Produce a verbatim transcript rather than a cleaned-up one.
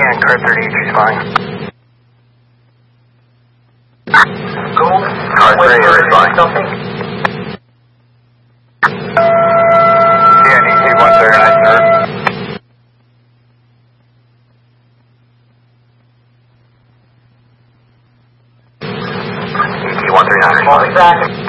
And car thirty-eight is fine. Go. Car thirty-eight is fine. Something? Yeah, E T one thirty-nine, sir. E T one thirty-nine is fine. Exactly.